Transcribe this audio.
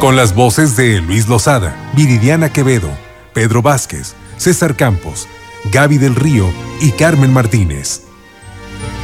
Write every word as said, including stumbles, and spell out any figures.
Con las voces de Luis Lozada, Viridiana Quevedo, Pedro Vázquez, César Campos, Gaby del Río y Carmen Martínez.